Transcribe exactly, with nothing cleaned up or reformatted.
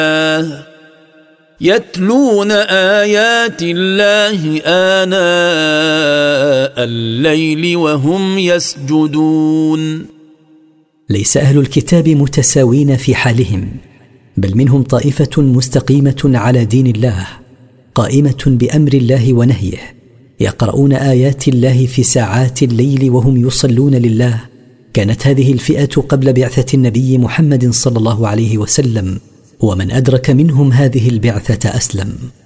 يتلون آيات الله آناء الليل وهم يسجدون. ليس أهل الكتاب متساوين في حالهم، بل منهم طائفة مستقيمة على دين الله، قائمة بأمر الله ونهيه، يقرؤون آيات الله في ساعات الليل وهم يصلون لله. كانت هذه الفئة قبل بعثة النبي محمد صلى الله عليه وسلم، ومن أدرك منهم هذه البعثة أسلم.